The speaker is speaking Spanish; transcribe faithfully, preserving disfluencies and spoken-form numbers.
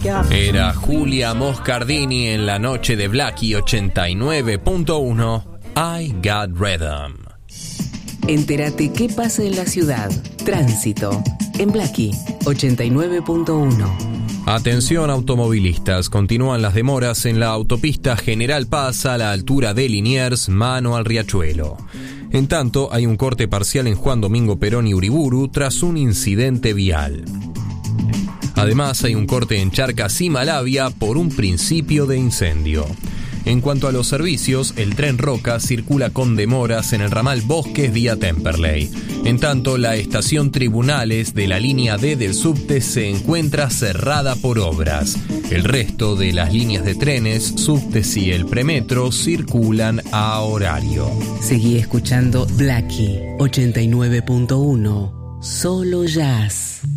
Era Julia Moscardini en la noche de Blackie ochenta y nueve punto uno. I Got Rhythm. Entérate qué pasa en la ciudad. Tránsito en Blackie ochenta y nueve punto uno. Atención automovilistas, continúan las demoras en la autopista General Paz a la altura de Liniers, mano al Riachuelo. En tanto, hay un corte parcial en Juan Domingo Perón y Uriburu tras un incidente vial. Además, hay un corte en Charcas y Malavia por un principio de incendio. En cuanto a los servicios, el tren Roca circula con demoras en el ramal Bosques vía Temperley. En tanto, la estación Tribunales de la línea D del subte se encuentra cerrada por obras. El resto de las líneas de trenes, subtes y el premetro circulan a horario. Seguí escuchando Blackie ochenta y nueve punto uno. Solo jazz.